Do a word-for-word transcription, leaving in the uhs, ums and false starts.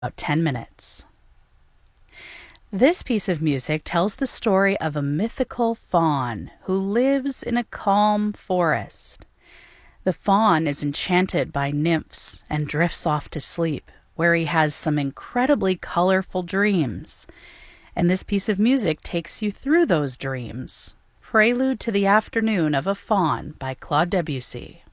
about ten minutes. This piece of music tells the story of a mythical faun who lives in a calm forest. The faun is enchanted by nymphs and drifts off to sleep, where he has some incredibly colorful dreams. And this piece of music takes you through those dreams. Prelude to the Afternoon of a Faun by Claude Debussy.